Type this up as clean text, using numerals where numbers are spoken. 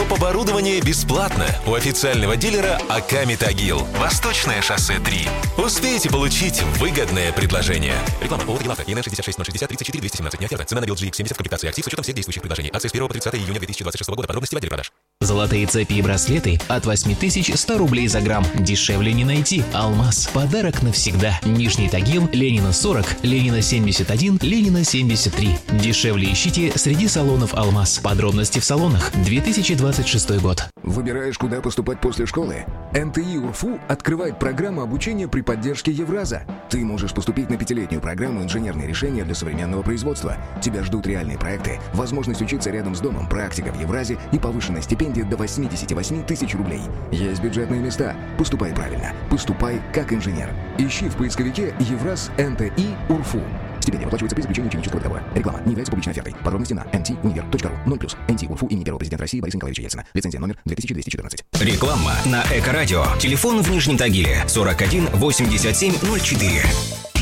Доп. Оборудование бесплатно у официального дилера АК «Метагил». Восточное шоссе 3. Успейте получить выгодное предложение. Реклама. ООО «Тагилавто». ИНН 66060 34 217. Не оферта. Цена на BLG 70 комплектации актив с учетом всех действующих предложений. Акция с 1 по 30 июня 2026 года. Подробности в отделе продаж. Золотые цепи и браслеты от 8100 рублей за грамм. Дешевле не найти. Алмаз. Подарок навсегда. Нижний Тагил, Ленина 40, Ленина 71, Ленина 73. Дешевле ищите среди салонов Алмаз. Подробности в салонах. 2026 год. Выбираешь, куда поступать после школы? НТИ УРФУ открывает программу обучения при поддержке Евраза. Ты можешь поступить на 5-летнюю программу «Инженерные решения для современного производства». Тебя ждут реальные проекты, возможность учиться рядом с домом, практика в Евразе и повышенная стипендия до 88 тысяч рублей. Есть бюджетные места. Поступай правильно. Поступай как инженер. Ищи в поисковике «Евраз НТИ УРФУ». Стипендия выплачивается при заключении ученического договора. Реклама не является публичной офертой. Подробности на ntuniver.ru. 0+. НТИ УРФУ имени первого президента России Бориса Николаевича Ельцина. Лицензия номер 2214. Реклама на Эко-радио. Телефон в Нижнем Тагиле 41 87 04.